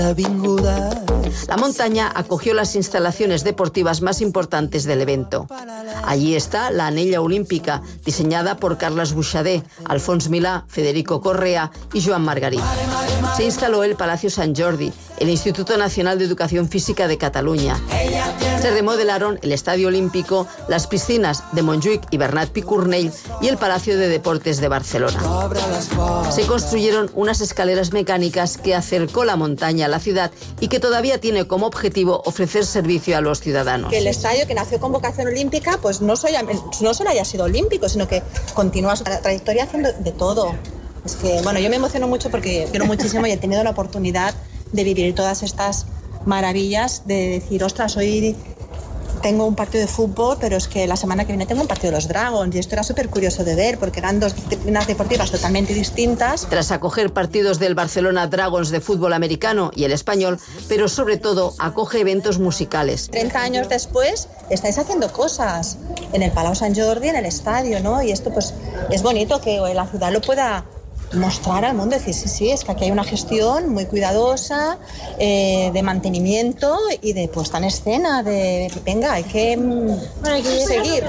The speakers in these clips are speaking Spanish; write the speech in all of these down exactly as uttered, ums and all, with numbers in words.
La montaña acogió las instalaciones deportivas más importantes del evento. Allí está la anella olímpica, diseñada por Carles Buxadé, Alfons Milà, Federico Correa y Joan Margarit. Se instaló el Palacio Sant Jordi, el Instituto Nacional de Educación Física de Cataluña. Se remodelaron el Estadio Olímpico, las piscinas de Montjuïc y Bernat Picornell y el Palacio de Deportes de Barcelona. Se construyeron unas escaleras mecánicas que acercó la montaña a la ciudad y que todavía tiene como objetivo ofrecer servicio a los ciudadanos. Que el estadio, que nació con vocación olímpica, pues no solo, no solo haya sido olímpico, sino que continúa su trayectoria haciendo de todo. Es que, bueno, yo me emociono mucho porque quiero muchísimo y he tenido la oportunidad de vivir todas estas maravillas, de decir, ostras, hoy tengo un partido de fútbol, pero es que la semana que viene tengo un partido de los Dragons, y esto era súper curioso de ver, porque eran dos disciplinas deportivas totalmente distintas. Tras acoger partidos del Barcelona Dragons de fútbol americano y el español, pero sobre todo acoge eventos musicales. treinta años después estáis haciendo cosas en el Palau Sant Jordi, en el estadio, ¿no? Y esto pues es bonito que la ciudad lo pueda mostrar al mundo, decir, sí, sí, es que aquí hay una gestión muy cuidadosa, eh, de mantenimiento y de puesta en escena, de, venga, hay que, bueno, hay que seguir.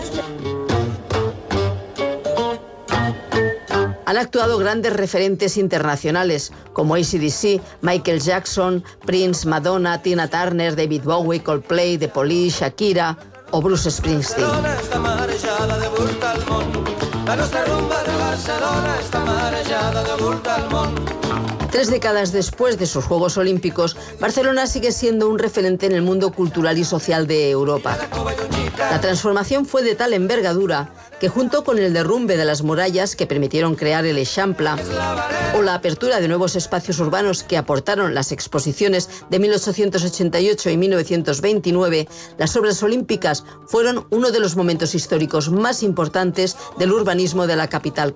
Han actuado grandes referentes internacionales como A C D C, Michael Jackson, Prince, Madonna, Tina Turner, David Bowie, Coldplay, The Police, Shakira o Bruce Springsteen. La nostra rumba de Barcelona està marejada de volta al món. Tres décadas después de sus Juegos Olímpicos, Barcelona sigue siendo un referente en el mundo cultural y social de Europa. La transformación fue de tal envergadura que, junto con el derrumbe de las murallas que permitieron crear el Eixample o la apertura de nuevos espacios urbanos que aportaron las exposiciones de mil ochocientos ochenta y ocho y mil novecientos veintinueve, las obras olímpicas fueron uno de los momentos históricos más importantes del urbanismo de la capital